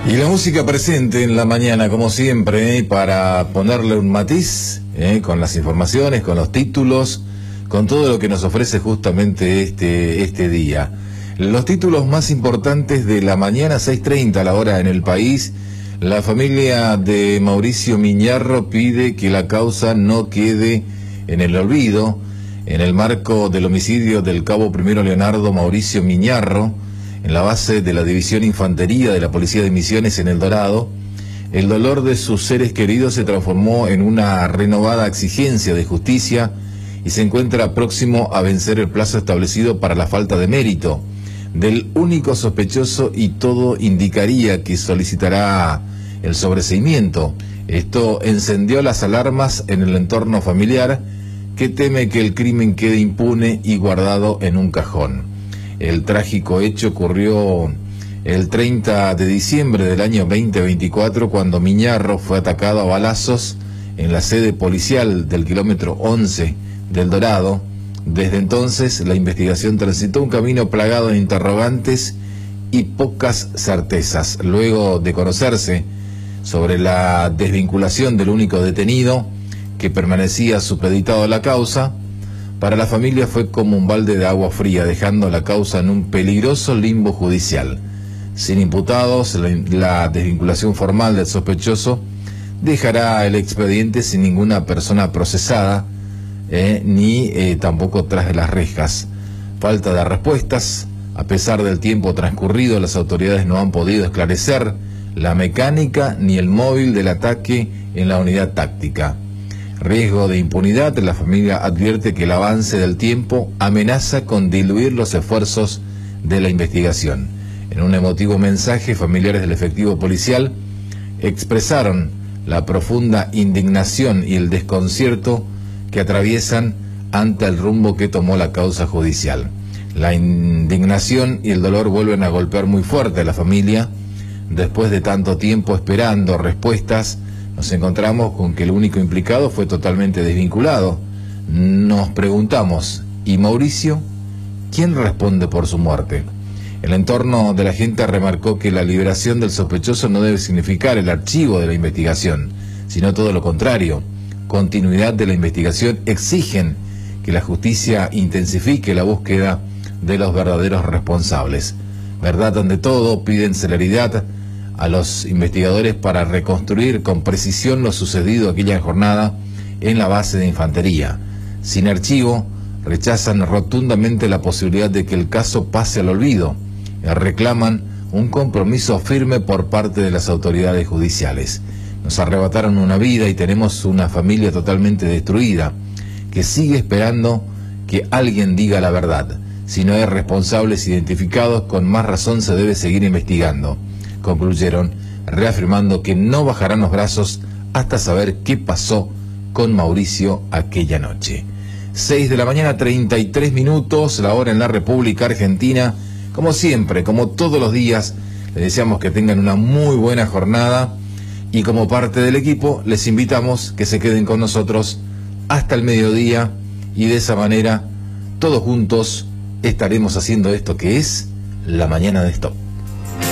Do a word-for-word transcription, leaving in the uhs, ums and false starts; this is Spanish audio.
Y la música presente en la mañana, como siempre, ¿eh? Para ponerle un matiz, ¿eh? Con las informaciones, con los títulos, con todo lo que nos ofrece justamente este, este día. Los títulos más importantes de la mañana, seis treinta a la hora en el país. La familia de Mauricio Miñarro pide que la causa no quede en el olvido. En el marco del homicidio del cabo primero Leonardo Mauricio Miñarro, en la base de la División Infantería de la Policía de Misiones en El Dorado, el dolor de sus seres queridos se transformó en una renovada exigencia de justicia y se encuentra próximo a vencer el plazo establecido para la falta de mérito del único sospechoso, y todo indicaría que solicitará el sobreseimiento. Esto encendió las alarmas en el entorno familiar, que teme que el crimen quede impune y guardado en un cajón. El trágico hecho ocurrió el treinta de diciembre del año veinte veinticuatro, cuando Miñarro fue atacado a balazos en la sede policial del kilómetro once del Dorado. Desde entonces, la investigación transitó un camino plagado de interrogantes y pocas certezas. Luego de conocerse sobre la desvinculación del único detenido que permanecía supeditado a la causa, para la familia fue como un balde de agua fría, dejando la causa en un peligroso limbo judicial. Sin imputados, la, la desvinculación formal del sospechoso dejará el expediente sin ninguna persona procesada, eh, ni eh, tampoco tras de las rejas. Falta de respuestas. A pesar del tiempo transcurrido, las autoridades no han podido esclarecer la mecánica ni el móvil del ataque en la unidad táctica. Riesgo de impunidad. La familia advierte que el avance del tiempo amenaza con diluir los esfuerzos de la investigación. En un emotivo mensaje, familiares del efectivo policial expresaron la profunda indignación y el desconcierto que atraviesan ante el rumbo que tomó la causa judicial. La indignación y el dolor vuelven a golpear muy fuerte a la familia. Después de tanto tiempo esperando respuestas, nos encontramos con que el único implicado fue totalmente desvinculado. Nos preguntamos, ¿y Mauricio? ¿Quién responde por su muerte? El entorno de la gente remarcó que la liberación del sospechoso no debe significar el archivo de la investigación, sino todo lo contrario. Continuidad de la investigación. Exigen que la justicia intensifique la búsqueda de los verdaderos responsables. Verdad ante todo. Piden celeridad a los investigadores para reconstruir con precisión lo sucedido aquella jornada en la base de infantería. Sin archivo, rechazan rotundamente la posibilidad de que el caso pase al olvido. Reclaman un compromiso firme por parte de las autoridades judiciales. Nos arrebataron una vida y tenemos una familia totalmente destruida, que sigue esperando que alguien diga la verdad. Si no hay responsables identificados, con más razón se debe seguir investigando, concluyeron, reafirmando que no bajarán los brazos hasta saber qué pasó con Mauricio aquella noche. seis de la mañana, treinta y tres minutos, la hora en la República Argentina. Como siempre, como todos los días, les deseamos que tengan una muy buena jornada, y como parte del equipo les invitamos que se queden con nosotros hasta el mediodía, y de esa manera todos juntos estaremos haciendo esto que es La Mañana de Stop.